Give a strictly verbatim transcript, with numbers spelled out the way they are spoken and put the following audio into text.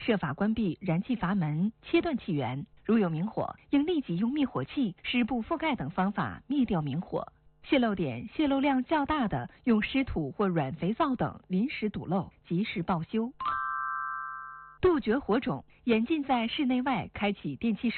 设法关闭燃气阀门，切断气源。如有明火，应立即用灭火器、湿布覆盖等方法灭掉明火。泄漏点、泄漏量较大的，用湿土或软肥皂等临时堵漏，及时报修。杜绝火种，严禁在室内外开启电气